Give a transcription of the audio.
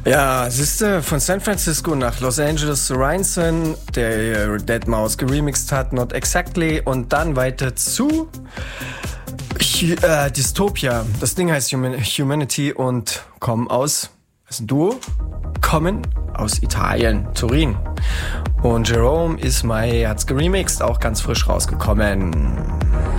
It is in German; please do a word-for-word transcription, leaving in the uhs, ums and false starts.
Ja, siehste, von San Francisco nach Los Angeles zu Rheinson, der deadmau five geremixed hat, Not Exactly, und dann weiter zu äh, Dystopia. Das Ding heißt Human- Humanity und kommen aus, das ist ein Duo, kommen aus Italien, Turin. Und Jerome Is My hat's geremixed, auch ganz frisch rausgekommen.